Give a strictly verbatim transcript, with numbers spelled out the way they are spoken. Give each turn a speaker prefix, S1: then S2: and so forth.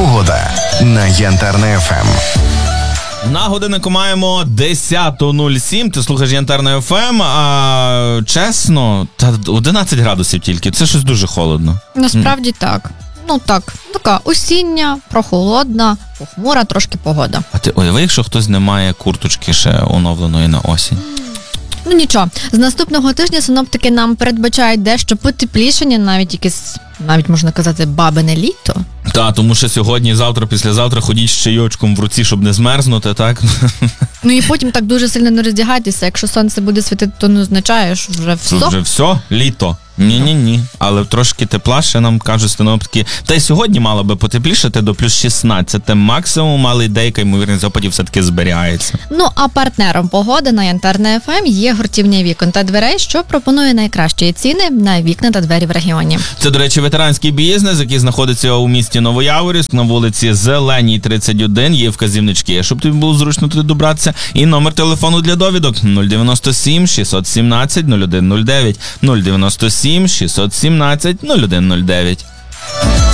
S1: Погода на Янтарна еф ем.
S2: На годиннику маємо десята нуль сім, ти слухаєш Янтарна еф ем, а чесно, та одинадцять градусів тільки, це щось дуже холодно.
S3: Насправді mm. так. Ну так, така осіння, прохолодна, похмура трошки погода.
S2: А ти уяви, якщо хтось не має курточки ще оновленої на осінь?
S3: Ну нічого, з наступного тижня синоптики нам передбачають дещо потеплішення, навіть якесь, навіть можна казати, бабине літо.
S2: Так, тому що сьогодні, завтра, післязавтра ходіть з чайочком в руці, щоб не змерзнути, так?
S3: Ну і потім так дуже сильно не роздягайтеся, якщо сонце буде світити, то не означає, що вже все.
S2: Вже все? Літо? Ні-ні-ні, але трошки тепліше нам кажуть синоптики. Та й сьогодні мало би потеплішати до плюс шістнадцять максимум, але деяка ймовірність опадів все-таки зберігається.
S3: Ну, а партнером погоди на Янтарна еф ем є гуртівня вікон та дверей, що пропонує найкращі ціни на вікна та двері в регіоні.
S2: Це, до речі, ветеранський бізнес, який знаходиться у місті Новояворівськ на вулиці Зеленій, тридцять один. Є вказівнички, щоб тобі було зручно туди добратися. І номер телефону для довідок нуль дев'яносто сім шістсот сімнадцять нуль один нуль дев'ять нуль дев'яносто сім шістсот сімнадцять нуль один нуль дев'ять.